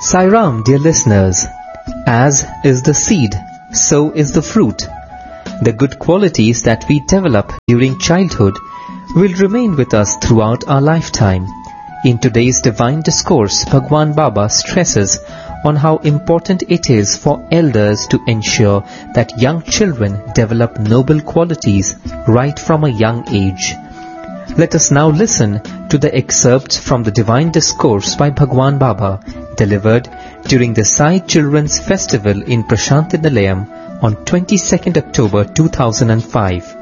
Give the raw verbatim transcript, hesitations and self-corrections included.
Sai Ram, dear listeners. As is the seed, so is the fruit. The good qualities that we develop during childhood will remain with us throughout our lifetime. In today's Divine Discourse, Bhagwan Baba stresses on how important it is for elders to ensure that young children develop noble qualities right from a young age. Let us now listen to the excerpt from the Divine Discourse by Bhagwan Baba, delivered during the Sai Children's Festival in Prashanthi Nilayam on twenty-second October two thousand five.